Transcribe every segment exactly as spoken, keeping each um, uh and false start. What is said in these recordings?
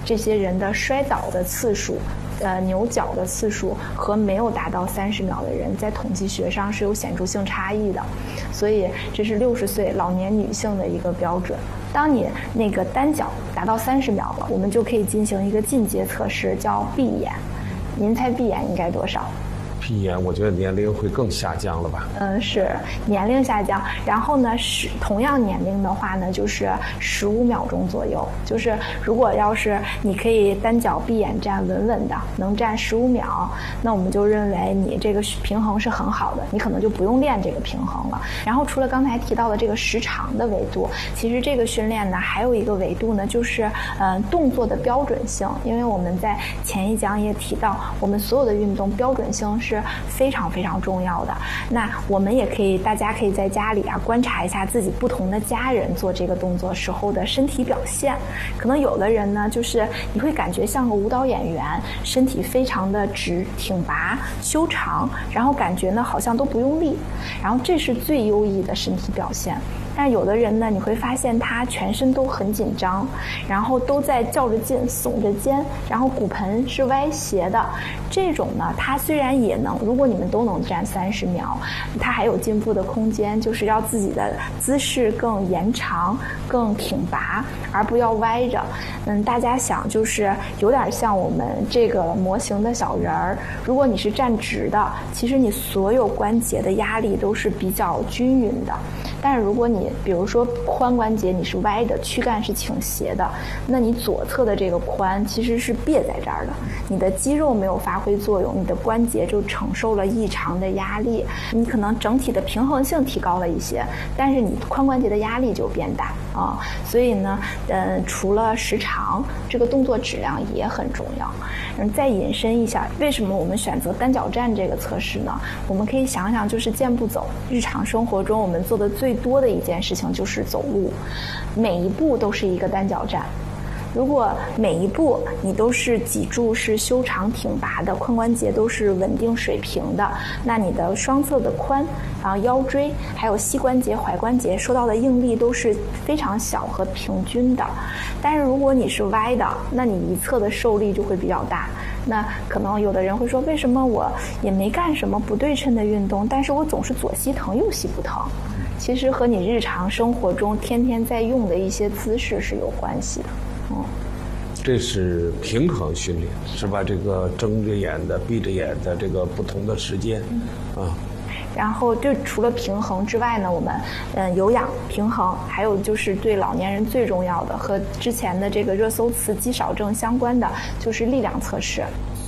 这些人的摔倒的次数呃，扭脚的次数和没有达到三十秒的人在统计学上是有显著性差异的，所以这是六十岁老年女性的一个标准。当你那个单脚达到三十秒了，我们就可以进行一个进阶测试，叫闭眼。您猜闭眼应该多少？ 闭眼，我觉得年龄会更下降了吧？ 嗯，是年龄下降。然后呢，是同样年龄的话呢，就是十五秒钟左右。就是如果要是你可以单脚闭眼站稳稳的，能站十五秒，那我们就认为你这个平衡是很好的，你可能就不用练这个平衡了。然后除了刚才提到的这个时长的维度，其实这个训练呢还有一个维度呢，就是呃动作的标准性。因为我们在前一讲也提到，我们所有的运动标准性是是非常非常重要的。那我们也可以，大家可以在家里啊观察一下自己不同的家人做这个动作时候的身体表现。可能有的人呢，就是你会感觉像个舞蹈演员，身体非常的直挺拔修长，然后感觉呢好像都不用力，然后这是最优异的身体表现。但有的人呢，你会发现他全身都很紧张，然后都在较着劲耸着肩，然后骨盆是歪斜的。这种呢，他虽然也能，如果你们都能站三十秒，他还有进步的空间，就是要自己的姿势更延长更挺拔，而不要歪着。嗯，大家想，就是有点像我们这个模型的小人儿，如果你是站直的，其实你所有关节的压力都是比较均匀的。但是如果你比如说髋关节你是歪的，躯干是倾斜的，那你左侧的这个髋其实是别在这儿的，你的肌肉没有发挥作用，你的关节就承受了异常的压力，你可能整体的平衡性提高了一些，但是你髋关节的压力就变大啊。所以呢，嗯，除了时长，这个动作质量也很重要。嗯，再引申一下，为什么我们选择单脚站这个测试呢？我们可以想想，就是健步走，日常生活中我们做的最多的一件事情就是走路，每一步都是一个单脚站。如果每一步你都是脊柱是修长挺拔的，髋关节都是稳定水平的，那你的双侧的髋，然后腰椎还有膝关节踝关节受到的应力都是非常小和平均的。但是如果你是歪的，那你一侧的受力就会比较大。那可能有的人会说，为什么我也没干什么不对称的运动，但是我总是左膝疼右膝不疼？其实和你日常生活中天天在用的一些姿势是有关系的。嗯， 这是平衡训练，是吧？这个睁着眼的、闭着眼的，这个不同的时间，啊。 然后就除了平衡之外呢，我们嗯有氧平衡，还有就是对老年人最重要的和之前的这个热搜词肌少症相关的，就是力量测试。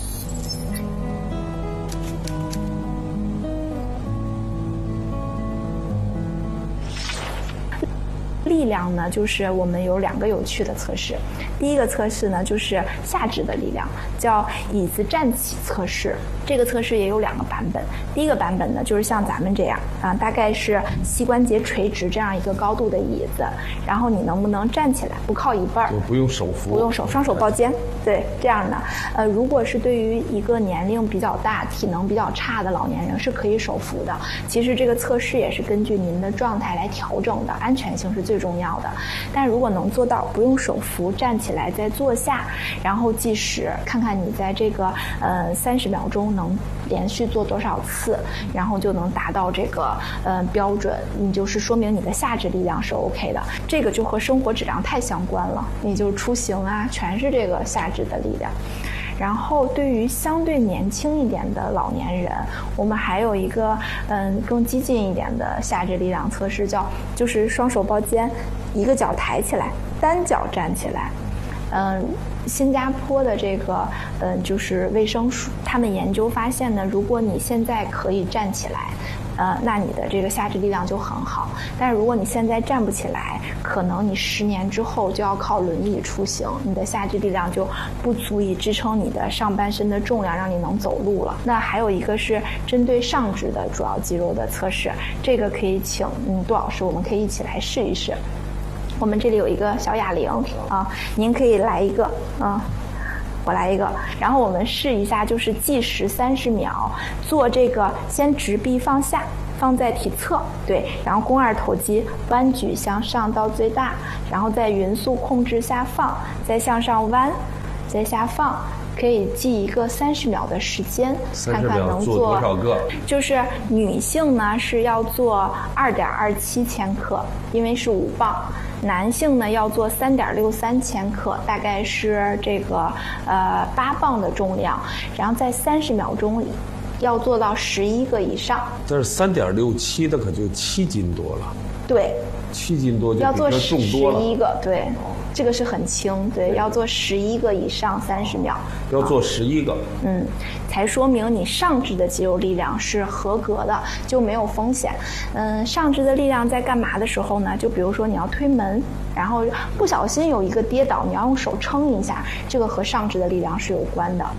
力量呢，就是我们有两个有趣的测试。第一个测试呢，就是下肢的力量，叫椅子站起测试。这个测试也有两个版本。第一个版本呢，就是像咱们这样啊，大概是膝关节垂直这样一个高度的椅子，然后你能不能站起来，不靠椅背儿， 不用手扶， 不用手，双手抱肩，对，这样的。呃，如果是对于一个年龄比较大、体能比较差的老年人，是可以手扶的。其实这个测试也是根据您的状态来调整的，安全性是最重要的。但如果能做到不用手扶，站起来再坐下，然后计时，看看你在这个呃三十秒钟能连续做多少次，然后就能达到这个呃标准，你就是说明你的下肢力量是 OK 的。这个就和生活质量太相关了，你就出行啊，全是这个下肢的力量。然后对于相对年轻一点的老年人，我们还有一个嗯更激进一点的下肢力量测试，叫就是双手抱肩，一个脚抬起来，单脚站起来。嗯，新加坡的这个嗯就是卫生署，他们研究发现呢，如果你现在可以站起来，呃，那你的这个下肢力量就很好。但是如果你现在站不起来，可能你十年之后就要靠轮椅出行，你的下肢力量就不足以支撑你的上半身的重量，让你能走路了。那还有一个是针对上肢的主要肌肉的测试，这个可以请嗯杜老师，我们可以一起来试一试。我们这里有一个小哑铃啊，您可以来一个啊。我来一个，然后我们试一下，就是计时三十秒，做这个先直臂放下，放在体侧，对，然后肱二头肌弯举向上到最大，然后在匀速控制下放，再向上弯， 在下放。可以记一个三十秒的时间，看看能做多少个。 就是女性呢是要做二点二七千克，因为是五磅；男性呢要做三点六三千克，大概是这个呃八磅的重量，然后在三十秒钟要做到十一个以上。 但是三点六七的可就七斤多了。 对， 七斤多就要做重多了。 十一个，对。这个是很轻，对，要做十一个以上三十秒， 要做十一个， 嗯，才说明你上肢的肌肉力量是合格的，就没有风险。嗯，上肢的力量在干嘛的时候呢？就比如说你要推门，然后不小心有一个跌倒，你要用手撑一下，这个和上肢的力量是有关的。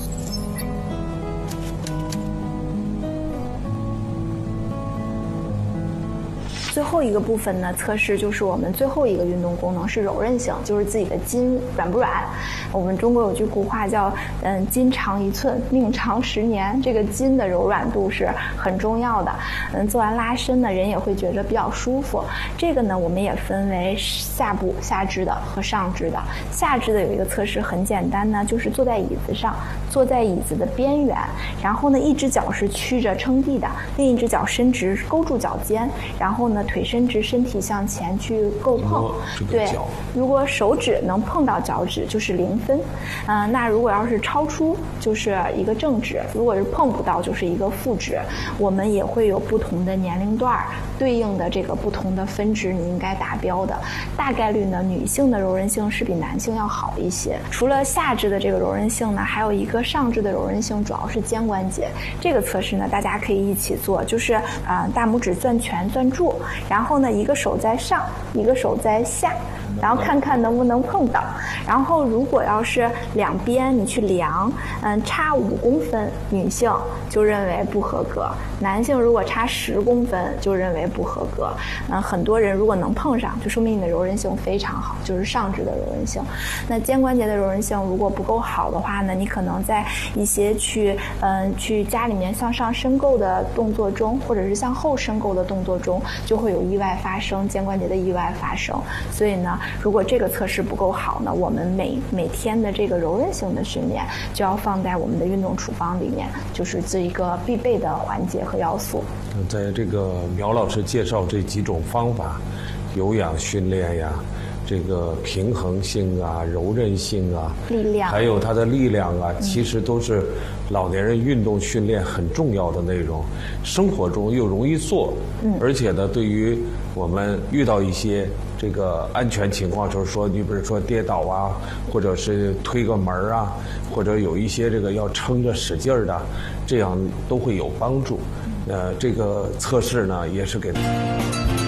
最后一个部分呢，测试就是我们最后一个运动功能是柔韧性，就是自己的筋软不软。我们中国有句古话叫“嗯，筋长一寸，命长十年”，这个筋的柔软度是很重要的。嗯，做完拉伸呢，人也会觉得比较舒服。这个呢，我们也分为下部下肢的和上肢的。下肢的有一个测试很简单呢，就是坐在椅子上，坐在椅子的边缘，然后呢，一只脚是曲着撑地的，另一只脚伸直勾住脚尖，然后呢。腿伸直，身体向前去够碰。对，如果手指能碰到脚趾，就是零分。嗯、呃，那如果要是超出，就是一个正值；如果是碰不到，就是一个负值。我们也会有不同的年龄段对应的这个不同的分值，你应该达标的。大概率呢，女性的柔韧性是比男性要好一些。除了下肢的这个柔韧性呢，还有一个上肢的柔韧性，主要是肩关节。这个测试呢，大家可以一起做，就是啊、呃，大拇指攥拳攥住。然后呢，一个手在上，一个手在下，然后看看能不能碰到。然后如果要是两边你去量，嗯，差五公分，女性就认为不合格；男性如果差十公分，就认为不合格。嗯，很多人如果能碰上，就说明你的柔韧性非常好，就是上肢的柔韧性。那肩关节的柔韧性如果不够好的话呢，你可能在一些去嗯去家里面向上伸够的动作中，或者是向后伸够的动作中，就会有意外发生，肩关节的意外发生。所以呢，如果这个测试不够好呢，我们每每天的这个柔韧性的训练就要放在我们的运动处方里面，就是这一个必备的环节和要素。 在这个苗老师介绍这几种方法，有氧训练呀，这个平衡性啊、柔韧性啊、 力量， 还有它的力量啊，嗯、其实都是老年人运动训练很重要的内容。生活中又容易做，嗯，而且呢，对于我们遇到一些这个安全情况，就是说，你比如说跌倒啊，或者是推个门啊，或者有一些这个要撑着使劲儿的，这样都会有帮助。呃，这个测试呢，也是给。